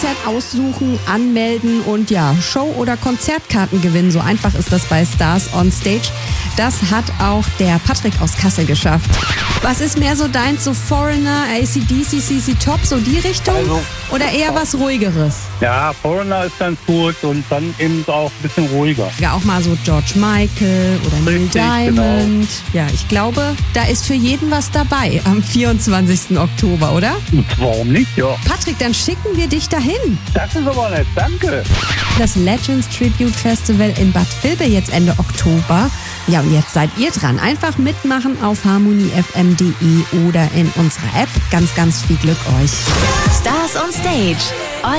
Konzert aussuchen, anmelden und ja, Show- oder Konzertkarten gewinnen. So einfach ist das bei Stars on Stage. Das hat auch der Patrick aus Kassel geschafft. Was ist mehr so deins, so Foreigner, AC/DC, CC Top, so die Richtung? Oder eher was Ruhigeres? Ja, Foreigner ist ganz gut und dann eben auch ein bisschen ruhiger. Ja, auch mal so George Michael oder Neil Diamond. Genau. Ja, ich glaube, da ist für jeden was dabei am 24. Oktober, oder? Und warum nicht, ja. Patrick, dann schicken wir dich dahin. Das ist aber nett, danke. Das Legends Tribute Festival in Bad Vilbel jetzt Ende Oktober. Ja, und jetzt seid ihr dran. Einfach mitmachen auf harmoniefm.de oder in unserer App. Ganz, ganz viel Glück euch. Stars on Stage.